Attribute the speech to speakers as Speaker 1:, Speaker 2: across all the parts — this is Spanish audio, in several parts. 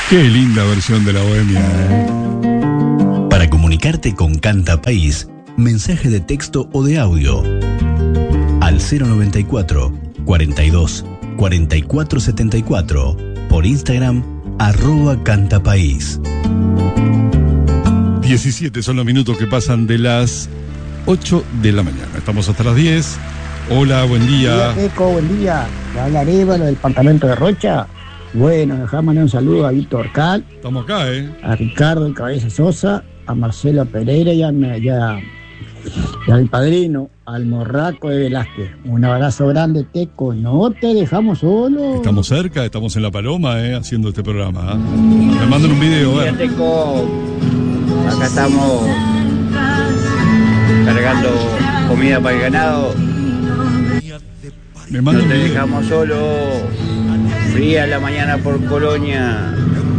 Speaker 1: Qué linda versión de La Bohemia, ¿eh?
Speaker 2: Para comunicarte con Canta País, mensaje de texto o de audio al 094 42 44 74 por Instagram @cantapaís.
Speaker 1: 17 son los minutos que pasan de las 8 de la mañana. Estamos hasta las 10. Hola, buen día.
Speaker 3: Buen día, Teco, buen día. Te habla Arévalo del departamento de Rocha. Bueno, dejamos mandar un saludo a Víctor Cal.
Speaker 1: Estamos acá,
Speaker 3: a Ricardo el Cabeza Sosa, a Marcelo Pereira y al padrino, al Morraco de Velázquez. Un abrazo grande, Teco. No te dejamos solo.
Speaker 1: Estamos cerca, estamos en La Paloma, haciendo este programa. Me mandan un video,
Speaker 4: buen día, Teco. Acá estamos cargando comida para el ganado.
Speaker 1: Me mandan
Speaker 4: no te
Speaker 1: un video.
Speaker 4: Dejamos solo. Fría la mañana por Colonia.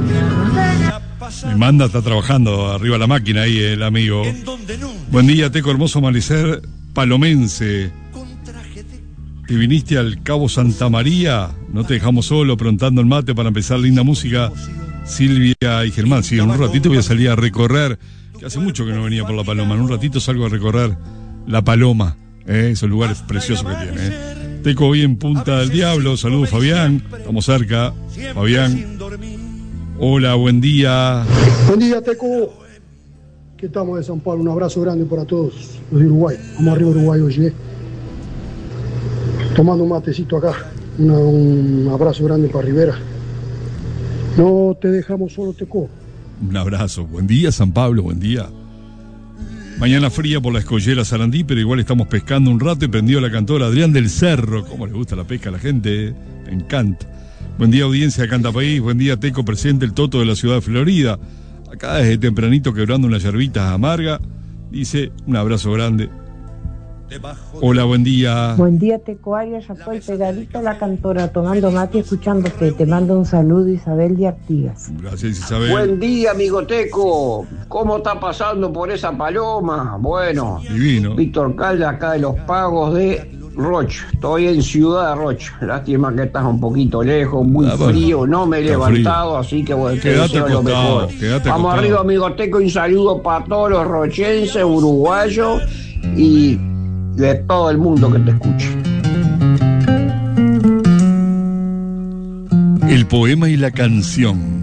Speaker 1: Me manda, está trabajando arriba la máquina ahí el amigo. Buen día, Teco, hermoso amanecer palomense. ¿Te viniste al Cabo Santa María? No te dejamos solo, prontando el mate para empezar linda música. Silvia y Germán, sí, en un ratito voy a salir a recorrer, que hace mucho que no venía por La Paloma, en un ratito salgo a recorrer La Paloma, esos lugares preciosos que tiene. Teco, hoy en Punta del Diablo, saludos Fabián, estamos cerca, Fabián. Hola, buen día.
Speaker 5: Buen día, Teco. Que estamos de San Pablo, un abrazo grande para todos los de Uruguay. Vamos arriba Uruguay hoy, tomando un matecito acá, un abrazo grande para Rivera. No te dejamos solo, Teco.
Speaker 1: Un abrazo. Buen día, San Pablo, buen día. Mañana fría por la escollera Sarandí, pero igual estamos pescando un rato y prendió la cantora Adrián del Cerro. ¿Cómo le gusta la pesca a la gente? Me encanta. Buen día, audiencia de Canta País. Buen día, Teco, presidente el Toto de la ciudad de Florida. Acá desde tempranito quebrando unas yerbitas amargas. Dice, un abrazo grande. Hola, buen día.
Speaker 6: Buen día, Teco Arias, ya estoy pegadito a la cantora, tomando mate y escuchándote. Te mando un saludo, Isabel de Artigas.
Speaker 1: Gracias, Isabel.
Speaker 7: Buen día, amigo Teco. ¿Cómo está pasando por esa Paloma? Bueno,
Speaker 1: divino.
Speaker 7: Víctor Calda, acá de los Pagos de Rocha. Estoy en Ciudad de Rocha. Lástima que estás un poquito lejos, muy frío. No me he levantado, así que bueno, te deseo lo mejor. Vamos arriba, amigo Teco, y un saludo para todos los rochenses, uruguayos y de todo el mundo que te escuche.
Speaker 1: El poema y la canción.